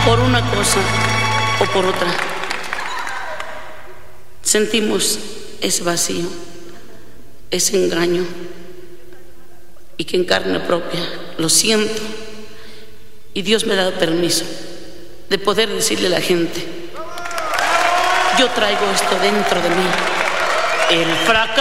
por una cosa o por otra, sentimos ese vacío, ese engaño, y que en carne propia lo siento, y Dios me ha dado permiso de poder decirle a la gente: yo traigo esto dentro de mí, el fracaso.